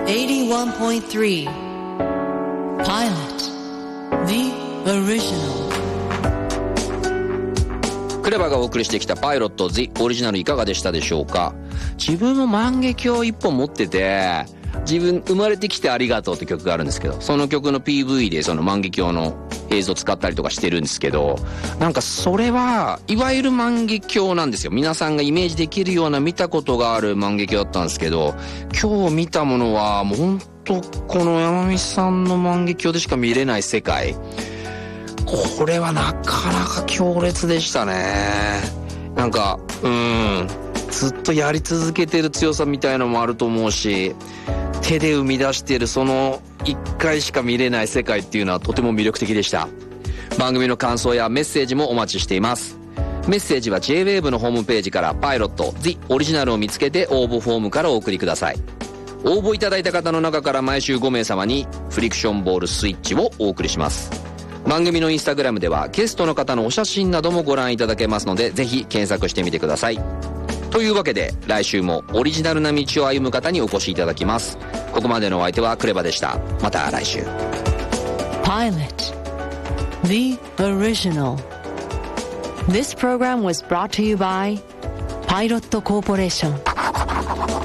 81.3 Pilot The Original。 クレバがお送りしてきたパイロット The オリジナルいかがでしたでしょうか。自分も万華鏡一本持ってて、自分生まれてきてありがとうって曲があるんですけど、その曲の PV でその万華鏡の映像使ったりとかしてるんですけど、なんかそれはいわゆる万華鏡なんですよ。皆さんがイメージできるような見たことがある万華鏡だったんですけど、今日見たものはもうほんとこの山見さんの万華鏡でしか見れない世界。これはなかなか強烈でしたね。なんかずっとやり続けてる強さみたいのもあると思うし、手で生み出しているその一回しか見れない世界っていうのはとても魅力的でした。番組の感想やメッセージもお待ちしています。メッセージは J-WAVE のホームページからパイロット The オリジナルを見つけて応募フォームからお送りください。応募いただいた方の中から毎週5名様にフリクションボールスイッチをお送りします。番組のインスタグラムではゲストの方のお写真などもご覧いただけますので、ぜひ検索してみてください。というわけで来週もオリジナルな道を歩む方にお越しいただきます。ここまでのお相手はクレバでした。また来週。 Pilot The Original。 This program was brought to you by Pilot Corporation。